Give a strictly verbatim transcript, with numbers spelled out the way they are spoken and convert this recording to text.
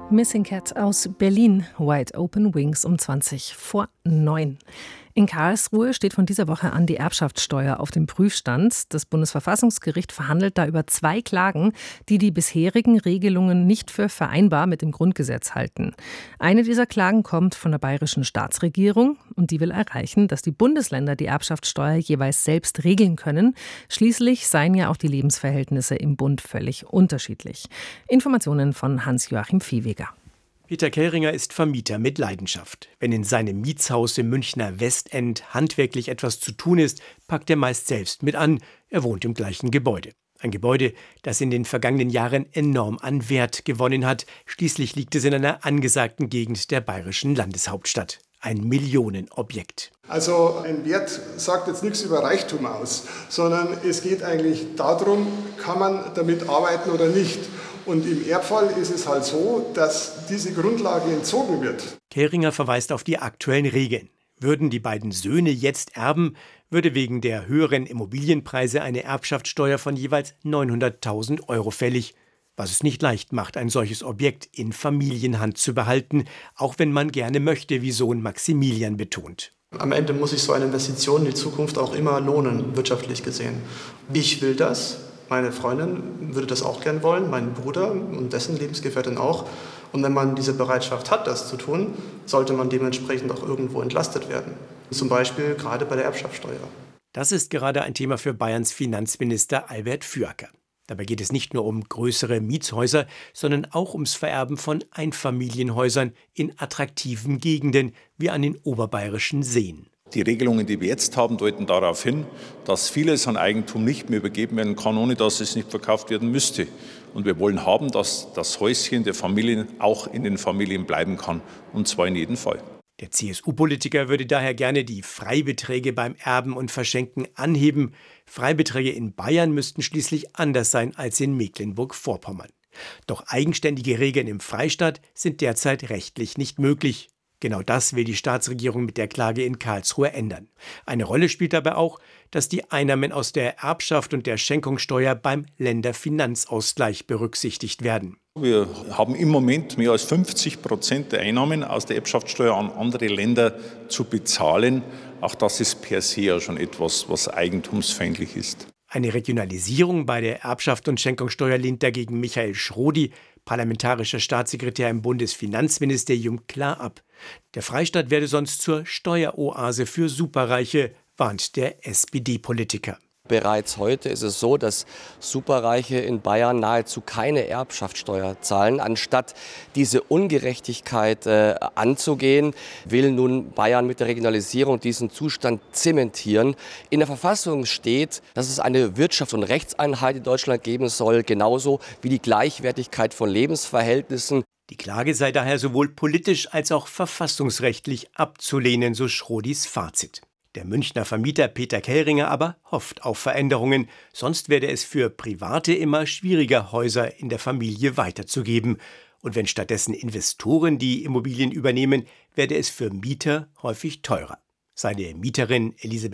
Missing Cat aus Berlin, Wide Open Wings um zwanzig vor neun. In Karlsruhe steht von dieser Woche an die Erbschaftssteuer auf dem Prüfstand. Das Bundesverfassungsgericht verhandelt da über zwei Klagen, die die bisherigen Regelungen nicht für vereinbar mit dem Grundgesetz halten. Eine dieser Klagen kommt von der bayerischen Staatsregierung und die will erreichen, dass die Bundesländer die Erbschaftssteuer jeweils selbst regeln können. Schließlich seien ja auch die Lebensverhältnisse im Bund völlig unterschiedlich. Informationen von Hans-Joachim Viehweger. Peter Kellringer ist Vermieter mit Leidenschaft. Wenn in seinem Mietshaus im Münchner Westend handwerklich etwas zu tun ist, packt er meist selbst mit an. Er wohnt im gleichen Gebäude. Ein Gebäude, das in den vergangenen Jahren enorm an Wert gewonnen hat. Schließlich liegt es in einer angesagten Gegend der bayerischen Landeshauptstadt. Ein Millionenobjekt. Also ein Wert sagt jetzt nichts über Reichtum aus, sondern es geht eigentlich darum, kann man damit arbeiten oder nicht. Und im Erbfall ist es halt so, dass diese Grundlage entzogen wird. Kellringer verweist auf die aktuellen Regeln. Würden die beiden Söhne jetzt erben, würde wegen der höheren Immobilienpreise eine Erbschaftssteuer von jeweils neunhunderttausend Euro fällig. Was es nicht leicht macht, ein solches Objekt in Familienhand zu behalten, auch wenn man gerne möchte, wie Sohn Maximilian betont. Am Ende muss sich so eine Investition in die Zukunft auch immer lohnen, wirtschaftlich gesehen. Ich will das. Meine Freundin würde das auch gern wollen, mein Bruder und dessen Lebensgefährtin auch. Und wenn man diese Bereitschaft hat, das zu tun, sollte man dementsprechend auch irgendwo entlastet werden. Zum Beispiel gerade bei der Erbschaftssteuer. Das ist gerade ein Thema für Bayerns Finanzminister Albert Füracker. Dabei geht es nicht nur um größere Mietshäuser, sondern auch ums Vererben von Einfamilienhäusern in attraktiven Gegenden wie an den oberbayerischen Seen. Die Regelungen, die wir jetzt haben, deuten darauf hin, dass vieles an Eigentum nicht mehr übergeben werden kann, ohne dass es nicht verkauft werden müsste. Und wir wollen haben, dass das Häuschen der Familien auch in den Familien bleiben kann, und zwar in jedem Fall. Der C S U-Politiker würde daher gerne die Freibeträge beim Erben und Verschenken anheben. Freibeträge in Bayern müssten schließlich anders sein als in Mecklenburg-Vorpommern. Doch eigenständige Regeln im Freistaat sind derzeit rechtlich nicht möglich. Genau das will die Staatsregierung mit der Klage in Karlsruhe ändern. Eine Rolle spielt dabei auch, dass die Einnahmen aus der Erbschaft und der Schenkungssteuer beim Länderfinanzausgleich berücksichtigt werden. Wir haben im Moment mehr als fünfzig Prozent der Einnahmen aus der Erbschaftssteuer an andere Länder zu bezahlen. Auch das ist per se ja schon etwas, was eigentumsfeindlich ist. Eine Regionalisierung bei der Erbschaft und Schenkungssteuer lehnt dagegen Michael Schrodi, parlamentarischer Staatssekretär im Bundesfinanzministerium, klar ab. Der Freistaat werde sonst zur Steueroase für Superreiche, warnt der S P D-Politiker. Bereits heute ist es so, dass Superreiche in Bayern nahezu keine Erbschaftssteuer zahlen. Anstatt diese Ungerechtigkeit äh, anzugehen, will nun Bayern mit der Regionalisierung diesen Zustand zementieren. In der Verfassung steht, dass es eine Wirtschafts- und Rechtseinheit in Deutschland geben soll, genauso wie die Gleichwertigkeit von Lebensverhältnissen. Die Klage sei daher sowohl politisch als auch verfassungsrechtlich abzulehnen, so Schrodis Fazit. Der Münchner Vermieter Peter Kellringer aber hofft auf Veränderungen, sonst werde es für Private immer schwieriger, Häuser in der Familie weiterzugeben. Und wenn stattdessen Investoren die Immobilien übernehmen, werde es für Mieter häufig teurer. Seine Mieterin Elisabeth